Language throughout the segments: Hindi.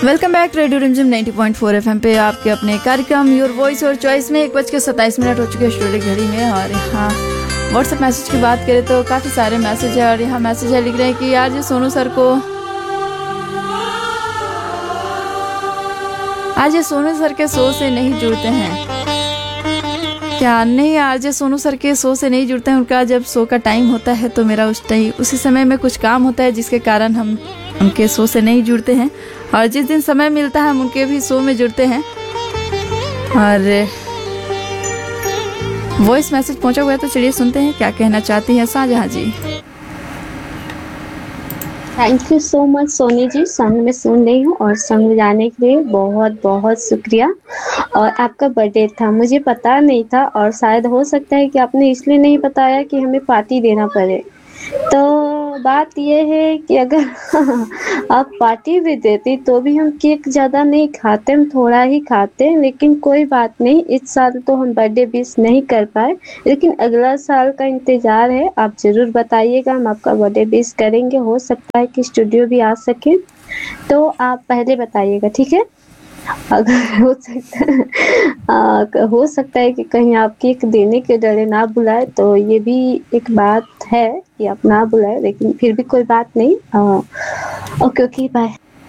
वेलकम बैक रेडियो रिमझिम 90.4 एफएम पे आपके अपने कार्यक्रम योर वॉइस और चॉइस में 1:27 हो चुके हैं स्टूडियो घड़ी में। और यहाँ व्हाट्सएप मैसेज की बात करें तो काफ़ी सारे मैसेज है। और यहाँ मैसेज है, लिख रहे हैं कि यार जी सोनू सर को आज ये सोनू सर के शो से नहीं जुड़ते हैं क्या? नहीं, आज ये सोनू सर के शो से नहीं जुड़ते हैं। उनका जब शो का टाइम होता है तो मेरा उसी समय में कुछ काम होता है, जिसके कारण हम उनके शो से नहीं जुड़ते हैं। और जिस दिन समय मिलता है हम उनके भी शो में जुड़ते हैं। और वॉइस मैसेज पहुंचा हुआ है तो चलिए सुनते हैं क्या कहना चाहती हैं शाहजहां जी। Thank you so much Soni ji, song में सुन रही हूँ और सॉन्ग बजाने के लिए बहुत बहुत शुक्रिया। और आपका बर्थडे था, मुझे पता नहीं था और शायद हो सकता है कि आपने इसलिए नहीं बताया कि हमें पार्टी देना पड़े। तो बात यह है कि अगर आप पार्टी भी देती तो भी हम केक ज़्यादा नहीं खाते, हम थोड़ा ही खाते। लेकिन कोई बात नहीं, इस साल तो हम बर्थडे विश नहीं कर पाए, लेकिन अगला साल का इंतज़ार है। आप ज़रूर बताइएगा, हम आपका बर्थडे विश करेंगे। हो सकता है कि स्टूडियो भी आ सके, तो आप पहले बताइएगा, ठीक है? अगर हो सकता है कि कहीं आप केक देने के डरे ना बुलाए, तो ये भी एक बात है कि आप ना बुलाए, लेकिन फिर भी कोई बात नहीं। Okay okay, bye.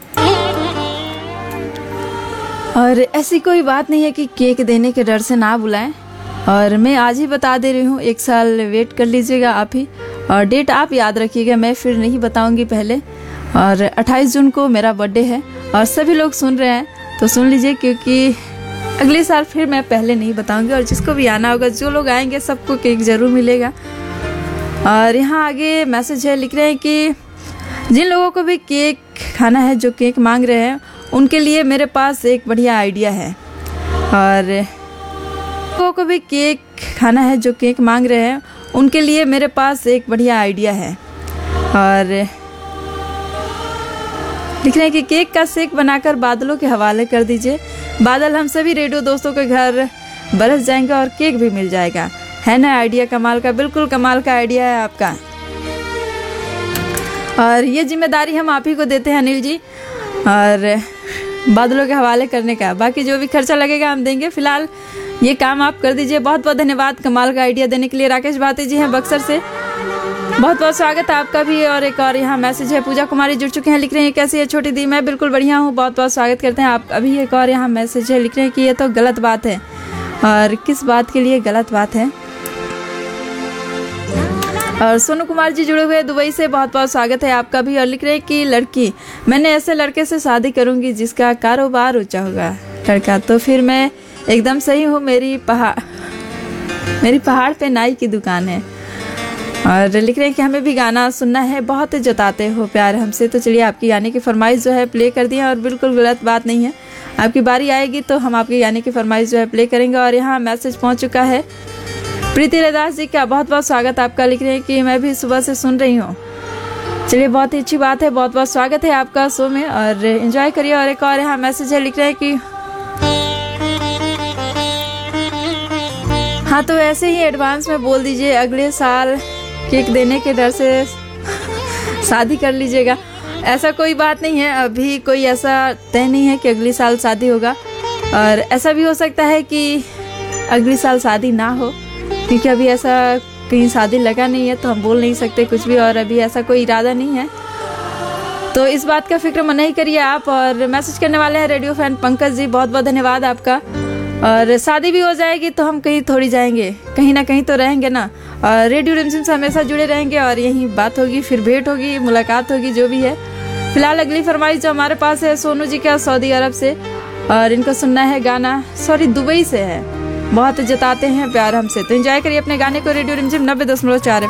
और ऐसी कोई बात नहीं है कि केक देने के डर से ना बुलाएं। और मैं आज ही बता दे रही हूँ, 1 साल वेट कर लीजिएगा आप ही। और डेट आप याद रखिएगा, मैं फिर नहीं बताऊंगी पहले। और 28 जून को मेरा बर्थडे है। और सभी लोग सुन रहे हैं तो सुन लीजिए, क्योंकि अगले साल फिर मैं पहले नहीं बताऊंगी। और जिसको भी आना होगा, जो लोग आएंगे सबको केक ज़रूर मिलेगा। और यहाँ आगे मैसेज है, लिख रहे हैं कि जिन लोगों को भी केक खाना है, जो केक मांग रहे हैं, उनके लिए मेरे पास एक बढ़िया आइडिया है। और लोगों को भी केक खाना है, जो केक मांग रहे हैं, उनके लिए मेरे पास एक बढ़िया आइडिया है। और लिख रहे हैं कि केक का शेक बनाकर बादलों के हवाले कर दीजिए। बादल हम सभी रेडियो दोस्तों के घर बरस जाएंगे और केक भी मिल जाएगा। है ना आइडिया कमाल का? बिल्कुल कमाल का आइडिया है आपका। और ये जिम्मेदारी हम आप ही को देते हैं अनिल जी, और बादलों के हवाले करने का। बाकी जो भी खर्चा लगेगा हम देंगे। फिलहाल ये काम आप कर दीजिए। बहुत बहुत धन्यवाद कमाल का आइडिया देने के लिए। राकेश भाती जी हैं बक्सर से, बहुत बहुत स्वागत है आपका भी। और एक और यहाँ मैसेज है, पूजा कुमारी जुड़ चुके हैं, लिख रहे हैं कैसी है छोटी दी? मैं बिल्कुल बढ़िया हूँ, बहुत बहुत स्वागत करते हैं आप। अभी एक और यहाँ मैसेज है, लिख रहे हैं कि ये तो गलत बात है। और किस बात के लिए गलत बात है? और सोनू कुमार जी जुड़े हुए दुबई से, बहुत बहुत स्वागत है आपका भी। और लिख रहे हैं कि लड़की, मैंने ऐसे लड़के से शादी करूंगी जिसका कारोबार ऊंचा होगा। लड़का, तो फिर मैं एकदम सही हूँ, मेरी पहाड़ पे नाई की दुकान है। और लिख रहे हैं कि हमें भी गाना सुनना है, बहुत जताते हो प्यार हमसे। तो चलिए आपकी गाने की फरमाइश जो है प्ले कर दिया। और बिल्कुल गलत बात नहीं है, आपकी बारी आएगी तो हम आपके गाने की फरमाइश जो है प्ले करेंगे। और यहाँ मैसेज पहुँच चुका है प्रीति रैदास जी का, बहुत बहुत स्वागत आपका। लिख रहे हैं कि मैं भी सुबह से सुन रही हूँ। चलिए बहुत ही अच्छी बात है, बहुत बहुत स्वागत है आपका शो में, और एंजॉय करिए। और एक और यहाँ मैसेज है, लिख रहे हैं कि हाँ, तो ऐसे ही एडवांस में बोल दीजिए, अगले साल केक देने के डर से शादी कर लीजिएगा। ऐसा कोई बात नहीं है, अभी कोई ऐसा तय नहीं है कि अगले साल शादी होगा। और ऐसा भी हो सकता है कि अगले साल शादी ना हो, क्योंकि अभी ऐसा कहीं शादी लगा नहीं है, तो हम बोल नहीं सकते कुछ भी। और अभी ऐसा कोई इरादा नहीं है, तो इस बात का फिक्र मत नहीं करिए आप। और मैसेज करने वाले हैं रेडियो फैन पंकज जी, बहुत बहुत धन्यवाद आपका। और शादी भी हो जाएगी तो हम कहीं थोड़ी जाएंगे, कहीं ना कहीं तो रहेंगे ना। और रेडियो रिमझिम से हमेशा जुड़े रहेंगे, और यही बात होगी, फिर भेंट होगी, मुलाकात होगी, जो भी है। फिलहाल अगली फरमाइश जो हमारे पास है सोनू जी का, सऊदी अरब से। और इनको सुनना है गाना, दुबई से है, बहुत जताते हैं प्यार हमसे। तो एंजॉय करिए अपने गाने को। रेडियो रिमझिम 90.4